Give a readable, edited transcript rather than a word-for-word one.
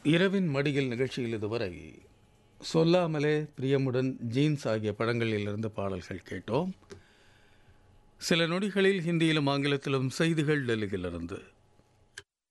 இரவின் மடியில் நிகழ்ச்சியில் இதுவரை சொல்லாமலே பிரியமுடன் ஜீன்ஸ் ஆகிய படங்களிலிருந்து பாடல்கள் கேட்டோம். சில நொடிகளில் ஹிந்தியிலும் ஆங்கிலத்திலும் செய்திகள் டெல்லியிலிருந்து